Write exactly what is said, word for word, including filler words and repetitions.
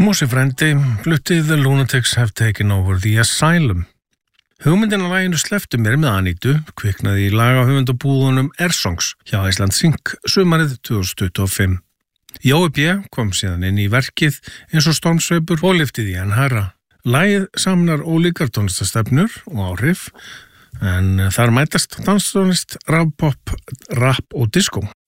Mosi frændi flutti The Lunatics Have Taken Over the Asylum. Hugmyndin að laginu sleppti mér með Anítu, kviknaði í lagahöfundabúðunum Airsongs hjá Iceland Sync sumarið tvö þúsund tuttugu og fimm. Jói B. kom síðan inn í verkið eins og stormsveipur og lyftið í hann hærra. Lagið samnar ólíkar tónlistastefnur og áhrif, en þar mætast danstónlist, rafpop, rap og disco.